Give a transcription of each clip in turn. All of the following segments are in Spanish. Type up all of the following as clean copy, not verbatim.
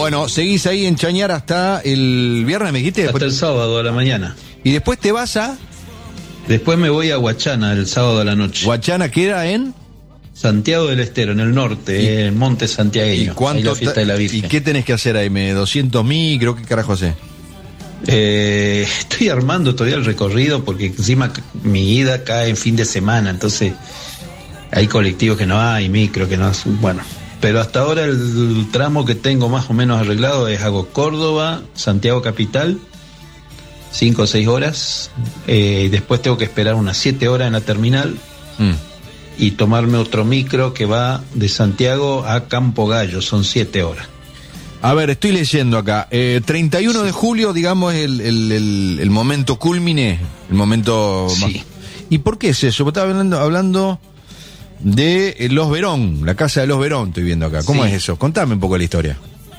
bueno, seguís ahí en Chañar hasta el viernes, me dijiste. Hasta el sábado a la mañana. Y después te vas a... Después me voy a Huachana el sábado a la noche. ¿Huachana queda en? Santiago del Estero, en el norte, en el monte santiagueño. ¿Y cuánto? La fiesta de la Virgen. ¿Y qué tenés que hacer ahí? ¿200 micros? ¿Qué carajo haces? Estoy armando todavía el recorrido porque encima mi ida cae en fin de semana, entonces hay colectivos que no hay, micro que no, bueno. Pero hasta ahora el tramo que tengo más o menos arreglado es hago Córdoba, Santiago Capital, 5 o 6 horas, después tengo que esperar unas 7 horas en la terminal y tomarme otro micro que va de Santiago a Campo Gallo, son 7 horas. A ver, estoy leyendo acá, 31 de julio, digamos, el momento cúlmine, el momento... Sí. Más... ¿Y por qué es eso? Estaba hablando de Los Verón, la casa de Los Verón, estoy viendo acá. ¿Cómo es eso? Contame un poco la historia.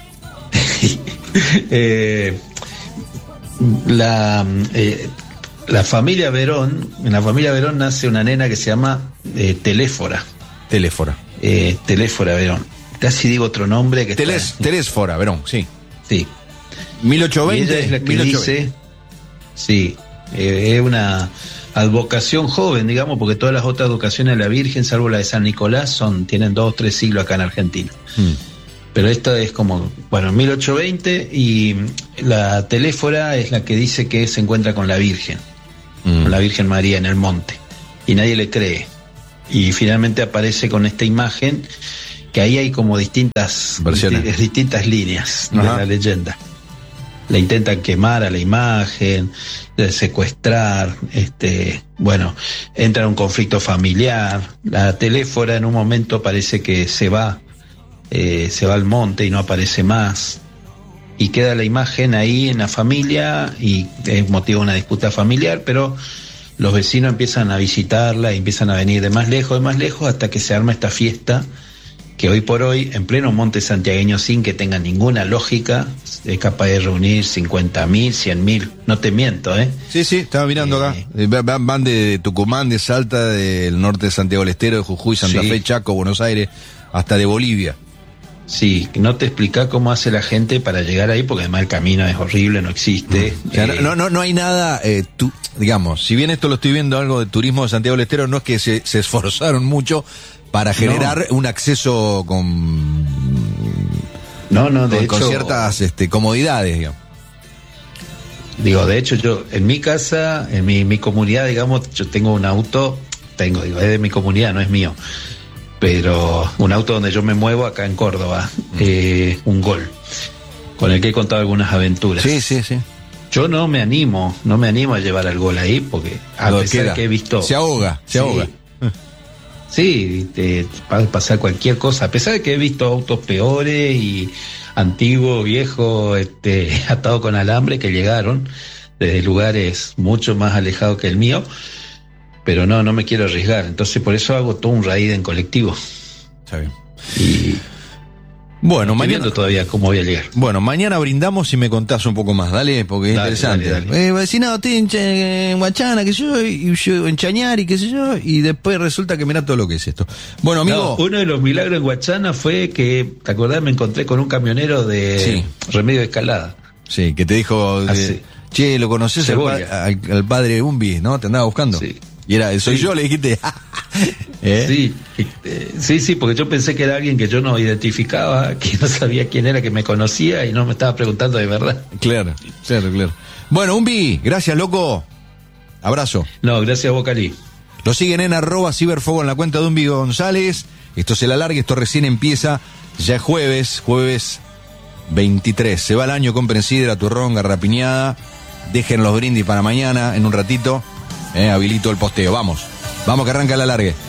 La familia Verón, en la familia Verón nace una nena que se llama Teléfora. Teléfora Verón. Casi digo otro nombre que Telésfora Verón, sí. Sí. 1820. Y ella es la que 1820. Dice, sí, es una advocación joven, digamos, porque todas las otras advocaciones a la Virgen, salvo la de San Nicolás, tienen 2 o 3 siglos acá en Argentina. Pero esta es como, bueno, 1820, y la Teléfora es la que dice que se encuentra con la Virgen, con la Virgen María en el monte, y nadie le cree. Y finalmente aparece con esta imagen, que ahí hay como distintas versiones, distintas líneas de la leyenda. La intentan quemar a la imagen, secuestrar, bueno, entra en un conflicto familiar. La Teléfora en un momento parece que se va al monte y no aparece más. Y queda la imagen ahí en la familia y es motivo de una disputa familiar, pero los vecinos empiezan a visitarla y empiezan a venir de más lejos, hasta que se arma esta fiesta que hoy por hoy, en pleno monte santiagueño, sin que tenga ninguna lógica, es capaz de reunir 50.000, 100.000, no te miento, Sí, estaba mirando acá, van de Tucumán, de Salta, del norte de Santiago del Estero, de Jujuy, Santa Fe, Chaco, Buenos Aires, hasta de Bolivia. Sí, no te explica cómo hace la gente para llegar ahí, porque además el camino es horrible, no existe. O sea, no hay nada, digamos, si bien esto lo estoy viendo algo de turismo de Santiago del Estero, no es que se esforzaron mucho para generar un acceso con ciertas comodidades, digamos. De hecho, yo en mi casa, en mi comunidad, digamos, yo tengo un auto, es de mi comunidad, no es mío, pero un auto donde yo me muevo acá en Córdoba, un Gol, con el que he contado algunas aventuras. Sí. Yo no me animo a llevar al Gol ahí, porque a pesar que he visto... Se ahoga. Sí, va a pasar cualquier cosa, a pesar de que he visto autos peores y antiguos, viejos, atados con alambre, que llegaron desde lugares mucho más alejados que el mío, pero no me quiero arriesgar, entonces por eso hago todo un raid en colectivo. Está bien. Y bueno, estoy viendo todavía cómo voy a llegar. Bueno, mañana brindamos y me contás un poco más, dale, porque es interesante. Dale. Vecinado, estoy en Huachana, qué sé yo, y yo en Chañar, y qué sé yo, y después resulta que mirá todo lo que es esto. Bueno, amigo... uno de los milagros en Huachana fue que, ¿te acordás? Me encontré con un camionero de Remedio de Escalada. Sí, que te dijo, che, ¿lo conocés al padre Umbi, no? Te andaba buscando. Sí. Y soy yo, le dijiste. Sí, porque yo pensé que era alguien que yo no identificaba, que no sabía quién era, que me conocía y no me estaba preguntando de verdad. Claro. Bueno, Umbi, gracias, loco. Abrazo. No, gracias a vos, Cali. Lo siguen en @ciberfuego en la cuenta de Umbi González. Esto se la larga, esto recién empieza. Ya es jueves 23. Se va el año con Sidra, turrón, garrapiñada. Dejen los brindis para mañana, en un ratito. Habilito el posteo. Vamos que arranca la largue.